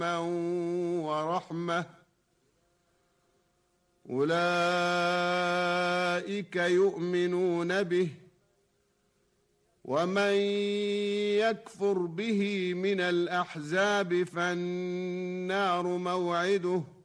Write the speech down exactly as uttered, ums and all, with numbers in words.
ورحمة أولئك يؤمنون به ومن يكفر به من الأحزاب فالنار موعده